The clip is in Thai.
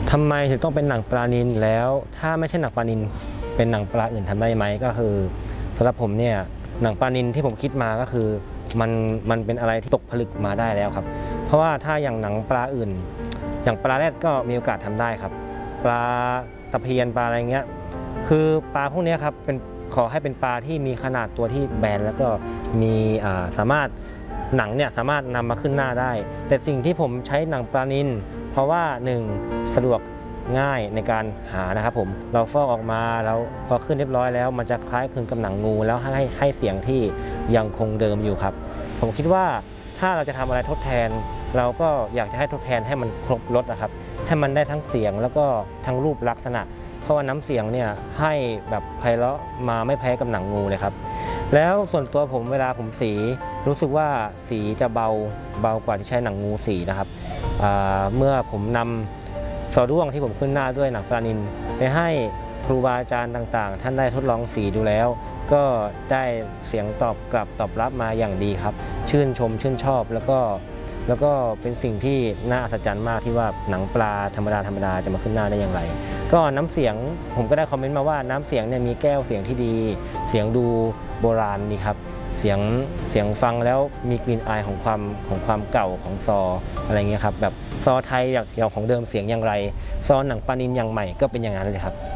ทำไมถึงต้องเป็นหนังปลานิลแล้วถ้าไม่ใช่หนังปลานิลเป็นหนังปลาอื่นทำได้ไหมก็คือสำหรับผมเนี่ยหนังปลานิลที่ผมคิดมาก็คือมันเป็นอะไรที่ตกผลึกมาได้แล้วครับเพราะว่าถ้าอย่างหนังปลาอื่นอย่างปลาแรดก็มีโอกาสทำได้ครับปลาตะเพียนปลาอะไรเงี้ยคือปลาพวกนี้ครับขอให้เป็นปลาที่มีขนาดตัวที่แบนแล้วก็มีสามารถหนังเนี่ยสามารถนำมาขึ้นหน้าได้แต่สิ่งที่ผมใช้หนังปลานิลเพราะว่า1สะดวกง่ายในการหานะครับผมเราฟอกออกมาแล้วพอขึ้นเรียบร้อยแล้วมันจะคล้ายคลึงกับหนังงูแล้วให้เสียงที่ยังคงเดิมอยู่ครับผมคิดว่าถ้าเราจะทำอะไรทดแทนเราก็อยากจะให้ทดแทนให้มันครบรสนะครับให้มันได้ทั้งเสียงแล้วก็ทั้งรูปลักษณะเพราะว่าน้ำเสียงเนี่ยให้แบบไพเราะมาไม่แพ้กับหนังงูเลยครับแล้วส่วนตัวผมเวลาผมสีรู้สึกว่าสีจะเบากว่าที่ใช้หนังงูสีนะครับเมื่อผมนำซอด้วงที่ผมขึ้นหน้าด้วยหนังปลานิลไปให้ครูบาอาจารย์ต่างๆท่านได้ทดลองสีดูแล้วก็ได้เสียงตอบกลับตอบรับมาอย่างดีครับชื่นชมชื่นชอบแล้วก็เป็นสิ่งที่น่าอัศจรรย์มากที่ว่าหนังปลาธรรมดาจะมาขึ้นหน้าได้อย่างไรก็น้ำเสียงผมก็ได้คอมเมนต์มาว่าน้ำเสียงเนี่ยมีแก้วเสียงที่ดีเสียงดูโบราณนี่ครับเสียงฟังแล้วมีกลิ่นอายของความเก่าของซออะไรเงี้ยครับแบบซอไทยอย่างของเดิมเสียงอย่างไรซอหนังปลานิลอย่างใหม่ก็เป็นอย่างนั้นเลยครับ